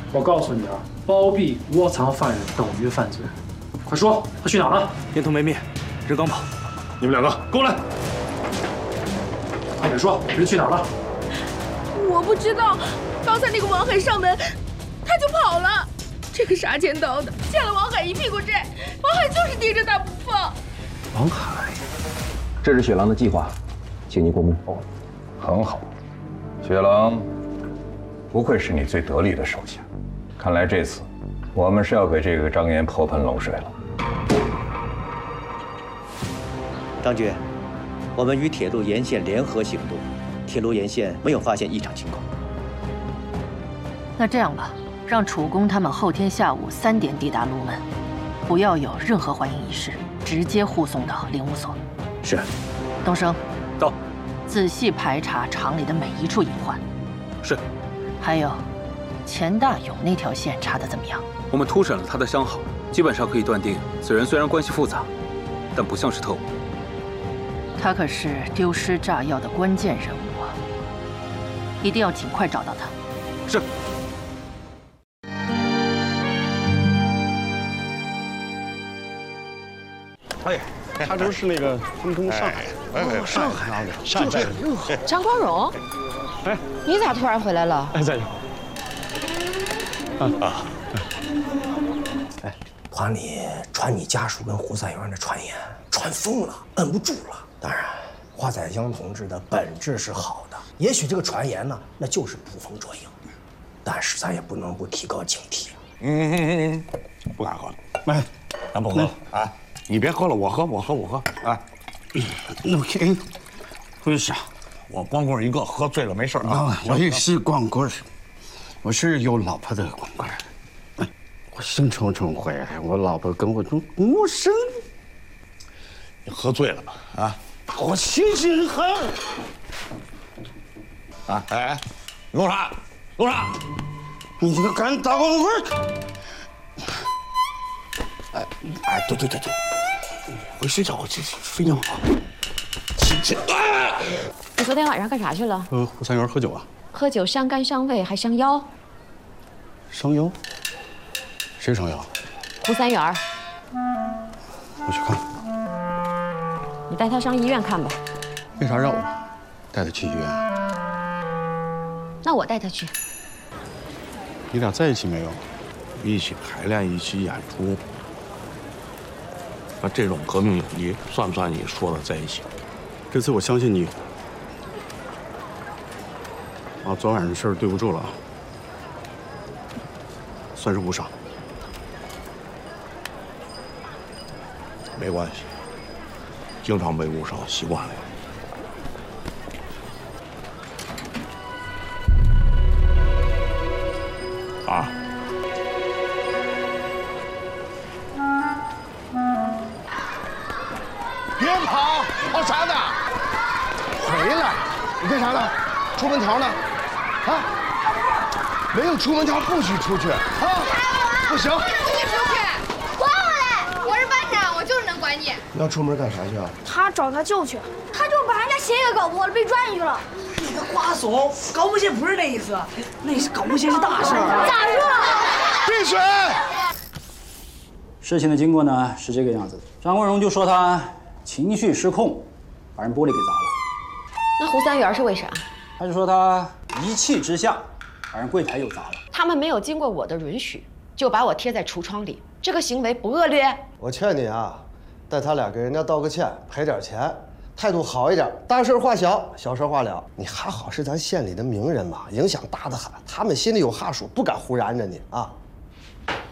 我告诉你啊，包庇窝藏犯人等于犯罪。快说，他去哪儿了？ 烟头没灭，人刚跑。 你们两个跟我来。 快点说，人去哪儿了？ 我不知道，刚才那个王海上门，他就跑了。这个杀千刀的欠了王海一屁股债，王海就是盯着他不放。 王海， 这是雪狼的计划，请你过目。哦， 很好，雪狼，不愧是你最得力的手下。看来这次，我们是要给这个张岩泼盆冷水了。 张局，我们与铁路沿线联合行动，铁路沿线没有发现异常情况。 那这样吧，让楚公他们后天下午3点抵达卢门，不要有任何欢迎仪式，直接护送到灵务所。 是。 东升， 到。 仔细排查厂里的每一处隐患。 是。 还有，钱大勇那条线查得怎么样？ 我们突审了他的相好，基本上可以断定，此人虽然关系复杂，但不像是特务。 他可是丢失炸药的关键人物啊！一定要尽快找到他。 是。 哎，他就是那个分通上海， 上海， 上海。 张光荣， 哎， 你咋突然回来了？ 哎，在这。 哎，团里传你家属跟胡三元的传言，传疯了，摁不住了。当然，华载江同志的本质是好的，也许这个传言呢，那就是捕风捉影，但是咱也不能不提高警惕。 不敢喝了。哎，咱不喝了啊！你别喝了，我喝。哎， 那不是， 我光棍一个，喝醉了没事啊。 我也是光棍，我是有老婆的光棍。哎，我生重回来，我老婆跟我都陌生。 你喝醉了吧？啊！ 我心情很。 啊！哎，你弄啥？弄啥？ 你这个敢打光棍！哎，对，回睡觉，我去睡觉。 你昨天晚上干啥去了？ 胡三元喝酒啊。 喝酒伤肝伤胃还伤腰。 伤腰？谁伤腰？ 胡三元。 我去看。 你带他上医院看吧。 为啥让我带他去医院？ 那我带他去。 你俩在一起没有？ 一起排练，一起演出。那这种革命友谊算不算你说的在一起？ 这次我相信你。啊，昨晚上的事儿对不住了啊，算是误伤。 没关系，经常被误伤，习惯了。啊！ 别跑，跑啥呢？回来！你干啥呢？出门条呢？啊？没有出门条不许出去啊！不行！ 不许出去！管我嘞！我是班长，我就是能管你。 你要出门干啥去啊？ 他找他舅去，他就把人家鞋给搞破了，被抓进去了。 你个瓜怂，搞不鞋不是那意思，那是搞不鞋是大事儿。 咋说？ 闭嘴！ 事情的经过呢是这个样子的，张国荣就说他情绪失控，把人玻璃给砸了。 那胡三元是为啥？ 他就说他一气之下把人柜台又砸了。 他们没有经过我的允许，就把我贴在橱窗里，这个行为不恶劣？ 我劝你啊，带他俩给人家道个歉，赔点钱，态度好一点，大事化小，小事化了。你还好是咱县里的名人嘛，影响大得很，他们心里有哈数，不敢胡燃着你啊。